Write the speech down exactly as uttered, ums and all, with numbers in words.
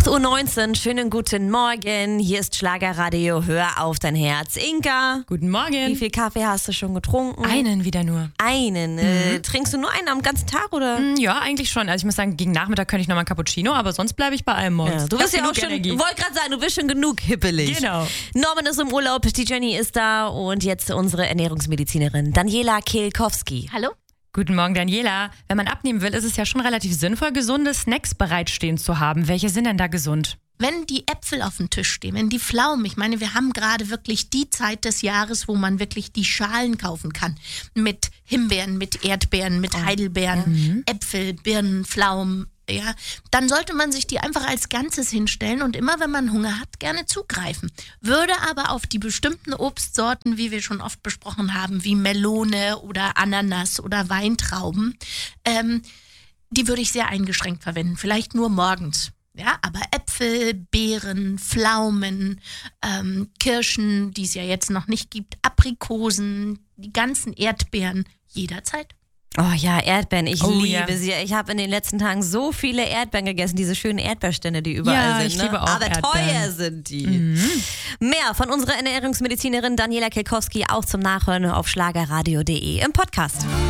Uhr neunzehn, schönen guten Morgen. Hier ist Schlagerradio, hör auf dein Herz. Inka, guten Morgen. Wie viel Kaffee hast du schon getrunken? Einen wieder nur. Einen? Mhm. Äh, trinkst du nur einen am ganzen Tag, oder? Ja, eigentlich schon. Also ich muss sagen, gegen Nachmittag könnte ich nochmal einen Cappuccino, aber sonst bleibe ich bei einem morgens. Ja, du bist ja auch schon, wollte gerade sagen, du bist schon genug hippelig. Genau. Norman ist im Urlaub, die Jenny ist da und jetzt unsere Ernährungsmedizinerin Daniela Kehlkowski. Hallo. Guten Morgen, Daniela. Wenn man abnehmen will, ist es ja schon relativ sinnvoll, gesunde Snacks bereitstehen zu haben. Welche sind denn da gesund? Wenn die Äpfel auf dem Tisch stehen, wenn die Pflaumen, ich meine, wir haben gerade wirklich die Zeit des Jahres, wo man wirklich die Schalen kaufen kann. Mit Himbeeren, mit Erdbeeren, mit Heidelbeeren, mhm. Äpfel, Birnen, Pflaumen. Ja, dann sollte man sich die einfach als Ganzes hinstellen und immer, wenn man Hunger hat, gerne zugreifen. Würde aber auf die bestimmten Obstsorten, wie wir schon oft besprochen haben, wie Melone oder Ananas oder Weintrauben, ähm, die würde ich sehr eingeschränkt verwenden. Vielleicht nur morgens. Ja, aber Äpfel, Beeren, Pflaumen, ähm, Kirschen, die es ja jetzt noch nicht gibt, Aprikosen, die ganzen Erdbeeren, jederzeit. Oh ja, Erdbeeren, ich oh, liebe ja. sie. Ich habe in den letzten Tagen so viele Erdbeeren gegessen, diese schönen Erdbeerstände, die überall ja, sind. Ich ne? liebe auch Aber Erdbeeren. Teuer sind die. Mhm. Mehr von unserer Ernährungsmedizinerin Daniela Kehlkowski auch zum Nachhören auf schlagerradio punkt de im Podcast.